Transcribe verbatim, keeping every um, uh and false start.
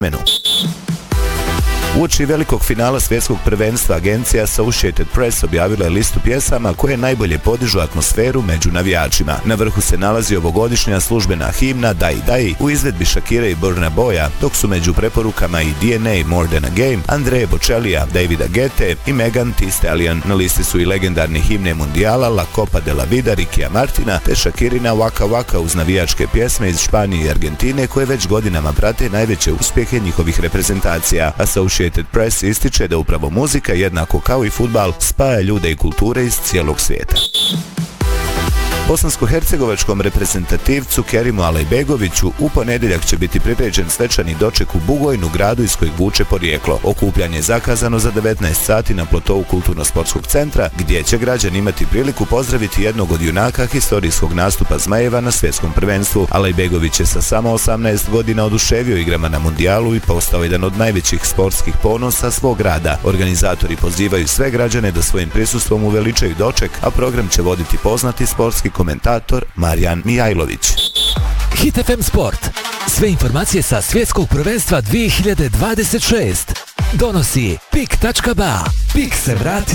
menu. Uoči velikog finala svjetskog prvenstva agencija Associated Press objavila je listu pjesama koje najbolje podižu atmosferu među navijačima. Na vrhu se nalazi ovogodišnja službena himna Dai Dai u izvedbi Shakira i Burna Boya, dok su među preporukama i D N A More Than a Game, Andrea Bocellija, Davida Guette i Megan Thee Stallion. Na listi su i legendarni himne Mundijala, La Copa de la Vida Rikija Martina te Shakirina Waka Waka uz navijačke pjesme iz Španije i Argentine koje već godinama prate najveće uspjehe njihovih reprezentacija. Associated Press ističe da upravo muzika, jednako kao i fudbal, spaja ljude i kulture iz cijelog svijeta. Bosansko-hercegovačkom reprezentativcu Kerimu Alejbegoviću u ponedjeljak će biti priređen svečani doček u Bugojnu, gradu iz kojeg vuče porijeklo. Okupljanje je zakazano za devetnaest sati na plotou Kulturno-sportskog centra, gdje će građani imati priliku pozdraviti jednog od junaka historijskog nastupa Zmajeva na svjetskom prvenstvu. Alejbegović je sa samo osamnaest godina oduševio igrama na mundijalu i postao jedan od najvećih sportskih ponosa svog grada. Organizatori pozivaju sve građane da svojim prisustvom uveličaju doček, a program će voditi poznati sportski komentator Marijan Mijajlović. Hit F M Sport. Sve informacije sa svjetskog prvenstva dvije hiljade dvadeset šest. Donosi pik tačka ba. Pik se vrati.